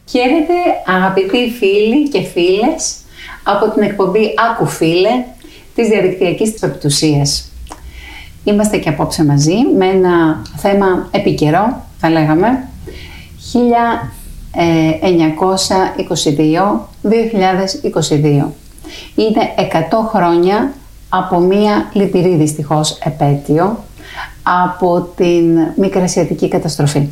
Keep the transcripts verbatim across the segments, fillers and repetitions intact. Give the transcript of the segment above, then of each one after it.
Χαίρετε αγαπητοί φίλοι και φίλες από την εκπομπή Άκου Φίλε της διαδικτυακής της Πεπτουσίας. Είμαστε και απόψε μαζί με ένα θέμα επίκαιρο, θα λέγαμε, χίλια εννιακόσια είκοσι δύο με δύο χιλιάδες είκοσι δύο. Είναι εκατό χρόνια από μία λυπηρή δυστυχώς επέτειο από την Μικρασιατική καταστροφή.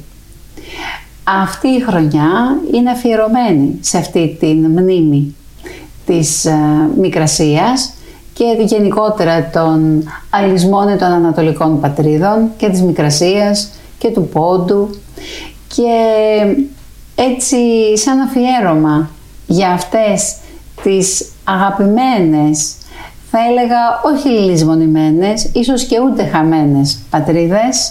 Αυτή η χρονιά είναι αφιερωμένη σε αυτή την μνήμη της uh, Μικρασίας και γενικότερα των αλυσμών των ανατολικών πατρίδων και της Μικρασίας και του Πόντου, και έτσι σαν αφιέρωμα για αυτές τις αγαπημένες, θα έλεγα όχι λησμονημένες, ίσως και ούτε χαμένες πατρίδες,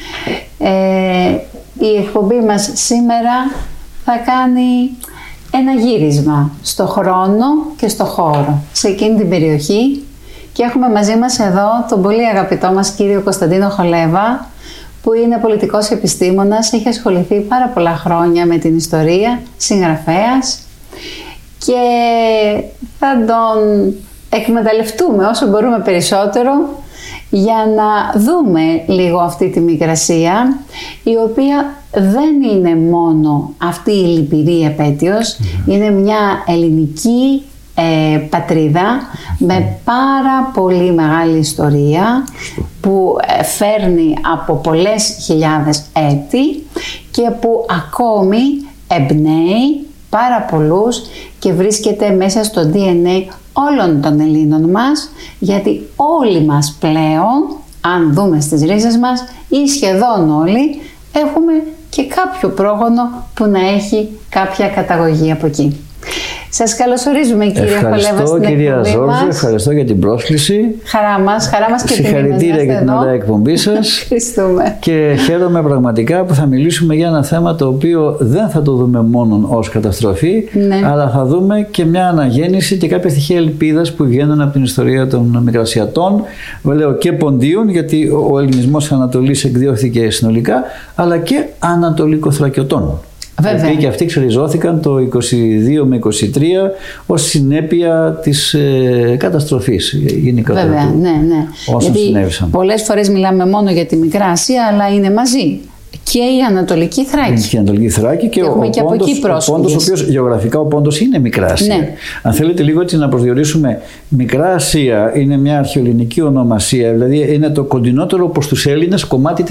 ε, η εκπομπή μας σήμερα θα κάνει ένα γύρισμα στο χρόνο και στο χώρο, σε εκείνη την περιοχή, και έχουμε μαζί μας εδώ τον πολύ αγαπητό μας κύριο Κωνσταντίνο Χολέβα, που είναι πολιτικός επιστήμονας, έχει ασχοληθεί πάρα πολλά χρόνια με την ιστορία, συγγραφέας, και θα τον εκμεταλλευτούμε όσο μπορούμε περισσότερο για να δούμε λίγο αυτή τη Μικρασία, η οποία δεν είναι μόνο αυτή η λυπηρή επέτειος, mm-hmm. είναι μια ελληνική ε, πατρίδα mm-hmm. με πάρα πολύ μεγάλη ιστορία που ε, φέρνει από πολλές χιλιάδες έτη και που ακόμη εμπνέει πάρα πολλούς και βρίσκεται μέσα στο ντι εν έι όλων των Ελλήνων μας, γιατί όλοι μας πλέον, αν δούμε στις ρίζες μας, ή σχεδόν όλοι, έχουμε και κάποιο πρόγονο που να έχει κάποια καταγωγή από εκεί. Σας καλωσορίζουμε, κύριε Χολέβα, στην εκπομπή μας. Κυρία Ζόρζου, ευχαριστώ για την πρόσκληση. Χαρά μας, χαρά μας και συγχαρητήρια για την ωραία εκπομπή σας. Ευχαριστούμε. Και χαίρομαι πραγματικά που θα μιλήσουμε για ένα θέμα το οποίο δεν θα το δούμε μόνο ως καταστροφή, ναι. αλλά θα δούμε και μια αναγέννηση και κάποια στοιχεία ελπίδας που βγαίνουν από την ιστορία των Μικρασιατών, λέω και Ποντίων, γιατί ο ελληνισμός Ανατολής εκδιώχθηκε συνολικά, αλλά και Ανατολικοθρακιωτών. Γιατί και αυτοί ξεριζώθηκαν το είκοσι δύο με είκοσι τρία ως συνέπεια της ε, καταστροφής γενικότερα. Βέβαια, ναι, ναι. Όσων συνέβησαν. Πολλές φορές μιλάμε μόνο για τη Μικρά Ασία, αλλά είναι μαζί και η Ανατολική Θράκη. Και η Ανατολική Θράκη και, και ο, και Πόντος, ο Πόντος, ο οποίος γεωγραφικά ο Πόντος είναι Μικρά Ασία. Ναι. Αν θέλετε λίγο έτσι να προσδιορίσουμε, Μικρά Ασία είναι μια αρχαιοελληνική ονομασία, δηλαδή είναι το κοντινότερο προς τους Έλληνες κομμάτι της